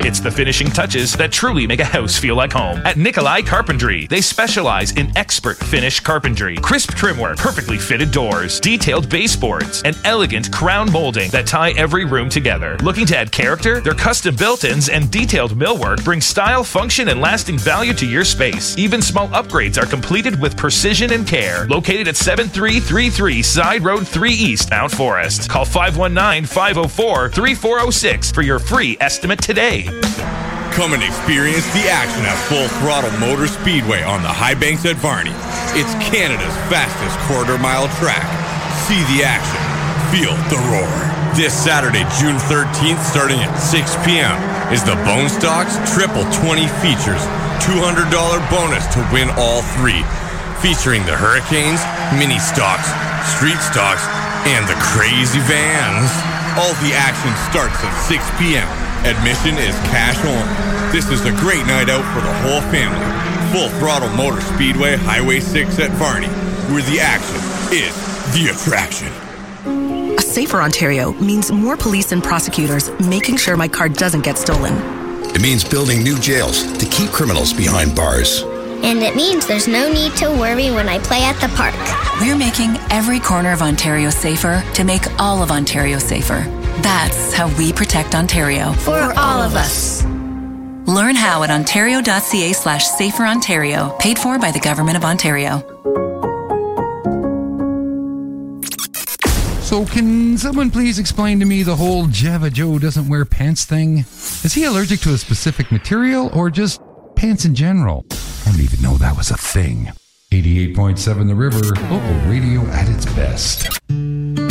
It's the finishing touches that truly make a house feel like home. At Nikolai Carpentry, they specialize in expert finish carpentry, crisp trim work, perfectly fitted doors, detailed baseboards, and elegant crown molding that tie every room together. Looking to add character? Their custom built-ins and detailed millwork bring style, function, and lasting value to your space. Even small upgrades are completed with precision and care. Located at 7333 Side Road 3 East, Mount Forest. Call 519-504-3406 for your free estimate today. Come and experience the action at Full Throttle Motor Speedway on the High Banks at Varney. It's Canada's fastest quarter-mile track. See the action. Feel the roar. This Saturday, June 13th, starting at 6 p.m., is the Bone Stocks Triple 20 Features $200 bonus to win all three. Featuring the Hurricanes, Mini Stocks, Street Stocks, and the Crazy Vans. All the action starts at 6 p.m. Admission is cash only. This is a great night out for the whole family. Full Throttle Motor Speedway, Highway 6 at Varney, where the action is the attraction. A safer Ontario means more police and prosecutors making sure my car doesn't get stolen. It means building new jails to keep criminals behind bars. And it means there's no need to worry when I play at the park. We're making every corner of Ontario safer to make all of Ontario safer. That's how we protect Ontario. For all of us. Learn how at ontario.ca/saferontario. Paid for by the Government of Ontario. So can someone please explain to me the whole Java Joe doesn't wear pants thing? Is he allergic to a specific material or just pants in general? I didn't even know that was a thing. 88.7 The River, local radio at its best.